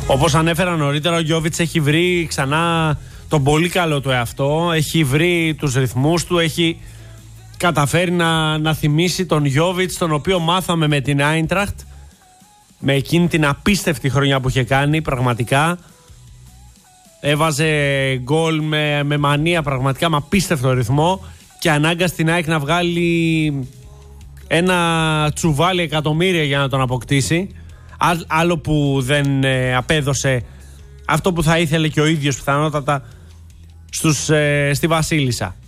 Όπως ανέφερα νωρίτερα, ο Γιόβιτς έχει βρει ξανά τον πολύ καλό του εαυτό, έχει βρει τους ρυθμούς του, έχει καταφέρει να θυμίσει τον Γιόβιτς, τον οποίο μάθαμε με την Άιντραχτ, με εκείνη την απίστευτη χρονιά που είχε κάνει, πραγματικά. Έβαζε γκολ με μανία, πραγματικά με απίστευτο ρυθμό, και ανάγκασε την ΑΕΚ να βγάλει ένα τσουβάλι εκατομμύρια για να τον αποκτήσει. Άλλο που δεν απέδωσε αυτό που θα ήθελε και ο ίδιος πιθανότατα στη Βασίλισσα.